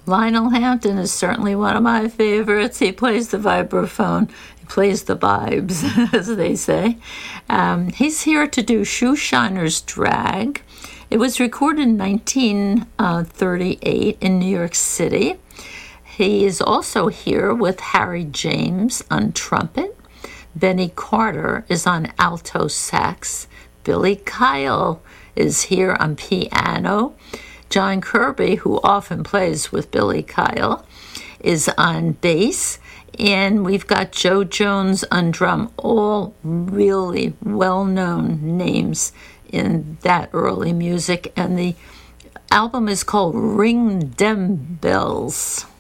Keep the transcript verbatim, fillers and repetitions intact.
Lionel Hampton is certainly one of my favorites. He plays the vibraphone. He plays the vibes, as they say. Um, he's here to do Shoeshiner's Drag. It was recorded in nineteen thirty-eight in New York City. He is also here with Harry James on trumpet. Benny Carter is on alto sax. Billy Kyle is here on piano. John Kirby, who often plays with Billy Kyle, is on bass. And we've got Joe Jones on drum, all really well-known names in that early music. And the album is called Ring Dem Bells.